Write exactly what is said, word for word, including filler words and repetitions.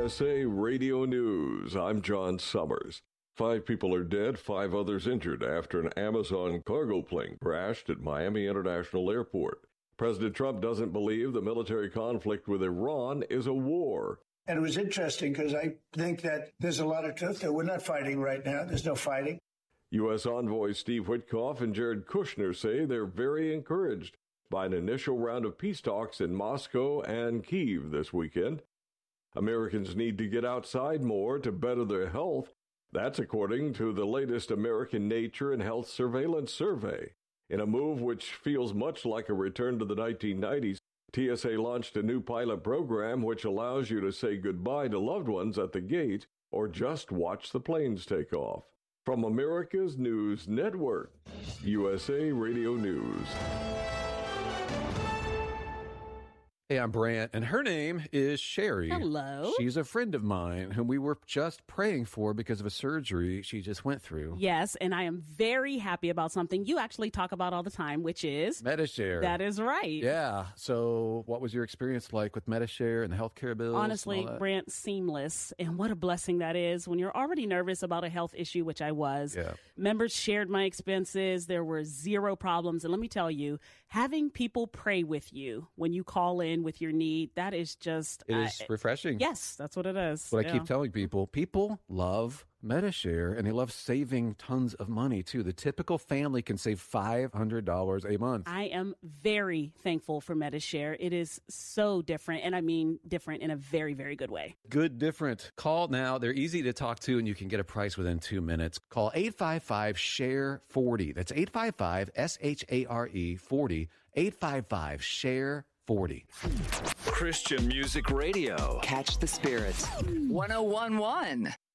S A Radio News. I'm John Summers. Five people are dead, five others injured after an Amazon cargo plane crashed at Miami International Airport. President Trump doesn't believe the military conflict with Iran is a war. And it was interesting because I think that there's a lot of truth there. We're not fighting right now. There's no fighting. U S envoy Steve Witkoff and Jared Kushner say they're very encouraged by an initial round of peace talks in Moscow and Kyiv this weekend. Americans need to get outside more to better their health. That's according to the latest American Nature and Health Surveillance Survey. In a move which feels much like a return to the nineteen nineties, T S A launched a new pilot program which allows you to say goodbye to loved ones at the gate or just watch the planes take off. From America's News Network, U S A Radio News. Hey, I'm Brant, and her name is Sherry. Hello. She's a friend of mine whom we were just praying for because of a surgery she just went through. Yes, and I am very happy about something you actually talk about all the time, which is... Medi-Share. That is right. Yeah. So what was your experience like with Medi-Share and the healthcare bills? Honestly, Brant, seamless. And what a blessing that is when you're already nervous about a health issue, which I was. Yeah. Members shared my expenses. There were zero problems. And let me tell you, having people pray with you when you call in with your need, that is just... It is uh, refreshing. Yes, that's what it is. What yeah. I keep telling people, people love Medi-Share, and they love saving tons of money, too. The typical family can save five hundred dollars a month. I am very thankful for Medi-Share. It is so different, and I mean different in a very, very good way. Good different. Call now. They're easy to talk to, and you can get a price within two minutes. Call eight five five, S H A R E, forty. That's eight five five, S H A R E, forty. eight five five, S H A R E, forty. Christian Music Radio. Catch the Spirit. one oh one point one